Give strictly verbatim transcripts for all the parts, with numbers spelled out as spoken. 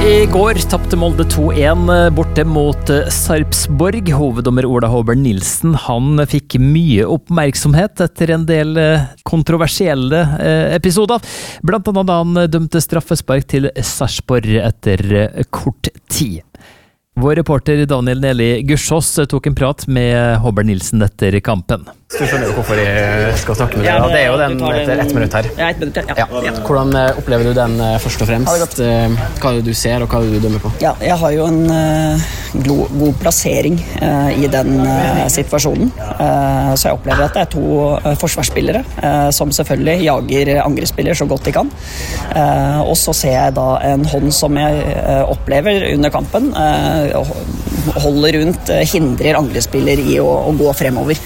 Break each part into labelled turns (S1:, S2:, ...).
S1: I går tappte Molde to en borte mot Sarpsborg. Hoveddommer Ola Håbern Nilsen, han fikk mye oppmerksomhet etter en del kontroversielle episoder. Blant annet da han dømte straffespark til Sarpsborg etter kort tid. Vår reporter Daniel Neli Gursås tok en prat med Håbern Nilsen etter kampen.
S2: Du skjønner jo hvorfor jeg skal snakke med deg. Ja, det er jo den etter ett minutt her.
S3: Ja, ett minutt, ja.
S2: Ja. Ja. Hvordan opplever du den først og fremst? Hva er det du ser, og hva er det du dømmer på?
S3: Ja, jeg har jo en uh, god plassering uh, i den uh, situasjonen. Uh, så jeg opplever at det er to uh, forsvarsspillere uh, som selvfølgelig jager angrepsspiller så godt de kan. Uh, og så ser jeg da en hånd som jeg uh, opplever under kampen. Uh, holder rundt, uh, hindrer angrepsspiller i å, å gå fremover.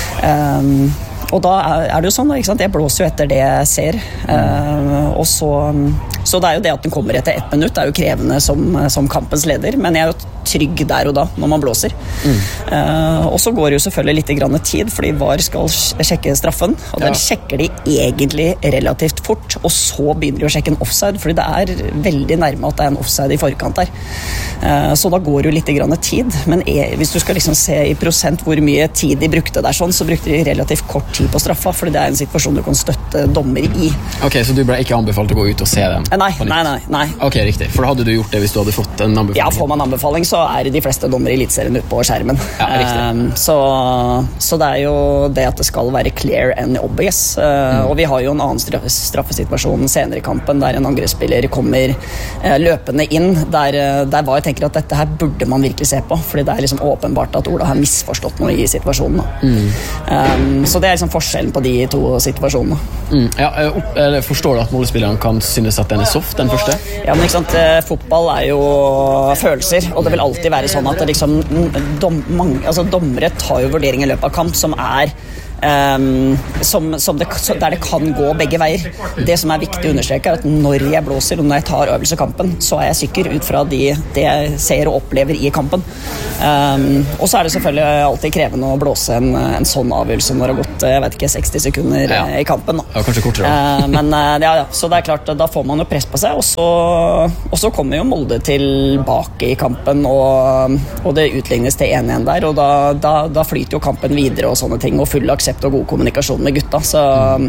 S3: Um, og da er det jo sånn, ikke sant? Jeg blåser jo etter det jeg ser, uh, og så, så det er jo det at den kommer etter ett minutt, det er jo krevende som, som kampens leder, men jeg er jo trygg der og da når man blåser. Mm. Uh, og så går det jo selvfølgelig litt grann tid, fordi V A R skal sjekke straffen, og den ja. sjekker de egentlig relativt fort, og så begynner de å sjekke en offside, fordi det er veldig nærme at det er en offside i forkant der. Uh, så da går det jo litt grann tid, men er, hvis du skal liksom se i prosent hvor mye tid de brukte der sånn, så brukte de relativt kort tid på straffa, fordi det er en situasjon du kan støtte dommer i.
S2: Ok, så du ble ikke anbefalt å gå ut og se den?
S3: Nei, nei, nei, nei.
S2: Ok, riktig. For hadde du gjort det hvis du hadde fått en anbefaling?
S3: Ja, får man anbefaling, så er de fleste dommer i elitserien ute på skjermen.
S2: Ja, riktig.
S3: Um, så, så det er jo det at det skal være clear and obvious. Uh, mm. Og vi har jo en annen straff, straffesituasjon senere i kampen, der en angrepsspiller kommer uh, løpende inn. Der, uh, der var jeg tenker at dette her burde man virkelig se på, fordi det er liksom åpenbart at Ola har misforstått noe i situasjonen. Mm. Um, så det er liksom forskjellen på de to situasjonene.
S2: Mm. Ja, jeg forstår du at målespilleren kan synes at den er soft, den første?
S3: Ja, men ikke sant, fotball er jo følelser, og det vil alltid være sånn at det liksom, dom, mange, altså, dommere tar jo vurdering i løpet av kamp som er Um, som, som det, der det kan gå begge veier. Det som er viktig å understreke er at når jeg blåser og når jeg tar øvelsekampen, så er jeg sikker ut fra de, det jeg ser og opplever i kampen. Um, og så er det selvfølgelig alltid krevende å blåse en, en sånn avgjørelse når det har gått jeg vet ikke, seksti sekunder ja. i kampen. Da.
S2: Ja, kanskje kortere.
S3: Uh, men ja, ja, så det er klart, da får man jo press på seg, og så, og så kommer jo Molde tilbake i kampen, og, og det utlignes til en igjen der, og da, da, da flyter jo kampen videre og sånne ting, og full aksept og god kommunikasjon med gutta, så um,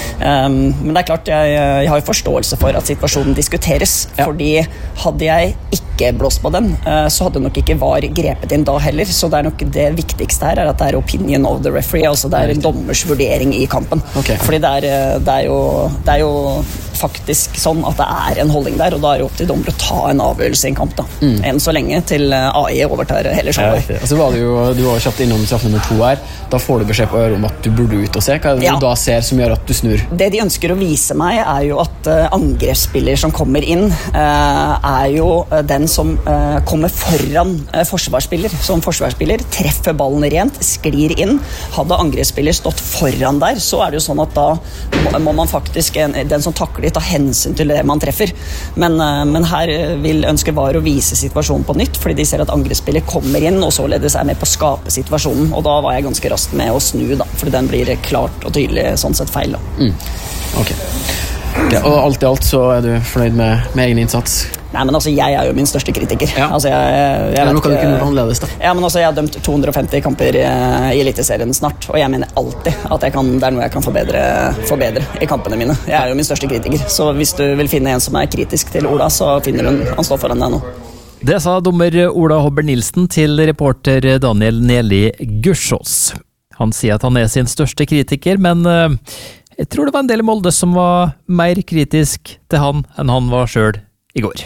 S3: men det er klart jeg, jeg har jo forståelse for at situasjonen diskuteres, ja. fordi hadde jeg ikke blåst på den, uh, så hadde nok ikke V A R grepet inn da heller, så det er nok det viktigste her er at det er opinion of the referee, altså det er en dommers vurdering i kampen, okay. fordi det er, det, er jo, det er jo faktisk sånn at det er en holdning der, og da er det opp til dommer å ta en avgjørelse i en kamp da, mm. enn så lenge til A I overtar hele showet.
S2: Ja, altså var det jo, du var kjapt innom straff nummer to her, da får du beskjed på øret om at du burde ut og se. Hva er det ja. du da ser som gjør at du snur?
S3: Det de ønsker å vise meg er jo at uh, angrepsspiller som kommer inn uh, er jo uh, den som uh, kommer foran uh, forsvarsspiller. Som forsvarsspiller treffer ballen rent, sklir inn. Hadde angrepsspiller stått foran der, så er det jo sånn at da må, må man faktisk, en, den som takler ta hensyn til det man treffer. Men, uh, men her vil ønske V A R å vise situasjonen på nytt, fordi de ser at angrepsspiller kommer inn og således er med på å skape situasjonen, og da var jeg ganske raskt med å snu da, fordi den blir klart og tydelig sånn sett feil da.
S2: Mm. Ok. Okay. Og alt i alt så er du fornøyd med, med egen innsats?
S3: Nei, men altså, jeg er jo min største kritiker.
S2: Ja.
S3: Altså, jeg, jeg, jeg
S2: ja, nå kan du ikke noe annerledes da.
S3: Ja, men altså, jeg har dømt to hundre og femti kamper i, i eliteserien snart, og jeg mener alltid at jeg kan, det er noe jeg kan forbedre, forbedre i kampene mine. Jeg er jo min største kritiker, så hvis du vil finne en som er kritisk til Ola, så finner du han står foran deg nå.
S1: Det sa dommer Ola Håbern Nilsen til reporter Daniel Neli Gursås. Han sier at han er sin største kritiker, men uh, jeg tror det var en del i Molde som var mer kritisk til han enn han var selv i går.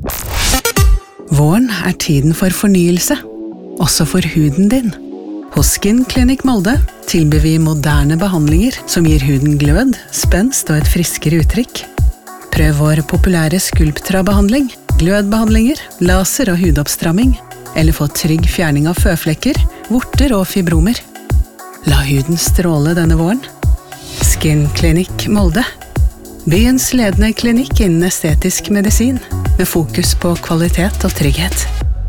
S4: Våren er tiden for fornyelse, også for huden din. Hos Skin Clinic Molde tilbyr vi moderne behandlinger som gir huden glød, spenst og et friskere uttrykk. Prøv vår populære Sculptra-behandling, glødbehandlinger, laser og hudoppstramming, eller få trygg fjerning av føflekker, vorter og fibromer. La huden stråle denne våren. Skin Clinic Molde. Byens ledende klinikk innen estetisk medisin, med fokus på kvalitet og trygghet.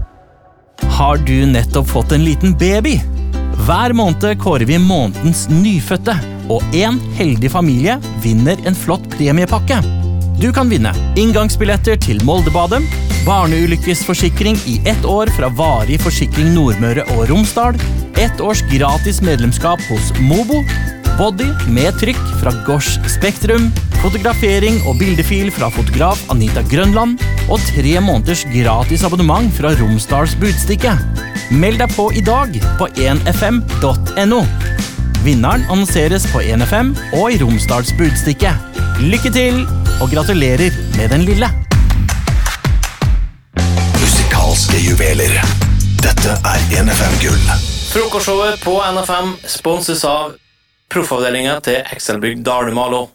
S5: Har du nettopp fått en liten baby? Hver måned kårer vi månedens nyfødte, og en heldig familie vinner en flott premiepakke. Du kan vinne inngangsbilletter til Moldebadet, barneulykkesforsikring i ett år fra Varig Forsikring Nordmøre og Romsdal, ett års gratis medlemskap hos Mobo, body med trykk fra Gors Spektrum, fotografering og bildefil fra fotograf Anita Grønland og tre måneders gratis abonnement fra Romsdals Budstikke. Meld deg på i dag på en f m punktum no. Vinneren annonseres på en f m og i Romsdals Budstikke. Lykke til, og gratulerer med den lille!
S6: Musikalske juveler. Dette er en F M-gull.
S7: Frokostshowet på N F M sponses av Proffavdelingen til Ekselbygd Dalumalo.